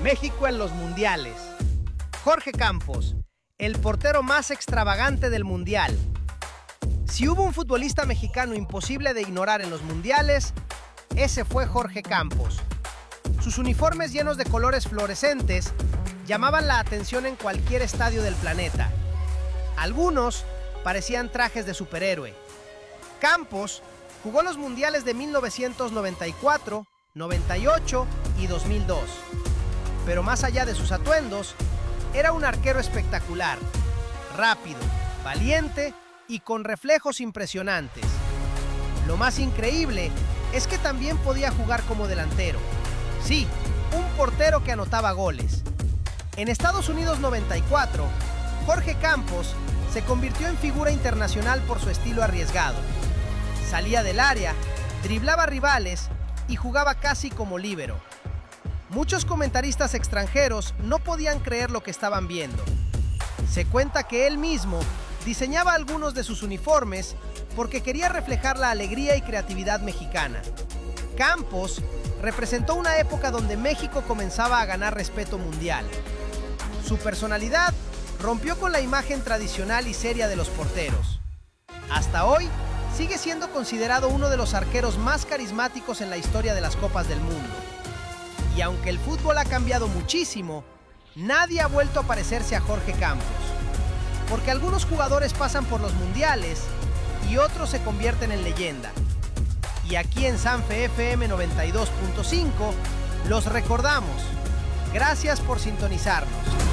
México en los mundiales. Jorge Campos, el portero más extravagante del mundial. Si hubo un futbolista mexicano imposible de ignorar en los mundiales, ese fue Jorge Campos. Sus uniformes llenos de colores fluorescentes llamaban la atención en cualquier estadio del planeta. Algunos parecían trajes de superhéroe. Campos jugó los mundiales de 1994, 98 y 2002. Pero más allá de sus atuendos, era un arquero espectacular, rápido, valiente y con reflejos impresionantes. Lo más increíble es que también podía jugar como delantero. Sí, un portero que anotaba goles. En Estados Unidos 94, Jorge Campos se convirtió en figura internacional por su estilo arriesgado. Salía del área, driblaba rivales y jugaba casi como líbero. Muchos comentaristas extranjeros no podían creer lo que estaban viendo. Se cuenta que él mismo diseñaba algunos de sus uniformes porque quería reflejar la alegría y creatividad mexicana. Campos representó una época donde México comenzaba a ganar respeto mundial. Su personalidad rompió con la imagen tradicional y seria de los porteros. Hasta hoy, sigue siendo considerado uno de los arqueros más carismáticos en la historia de las Copas del Mundo. Y aunque el fútbol ha cambiado muchísimo, nadie ha vuelto a parecerse a Jorge Campos. Porque algunos jugadores pasan por los mundiales y otros se convierten en leyenda. Y aquí en Sanfe FM 92.5 los recordamos. Gracias por sintonizarnos.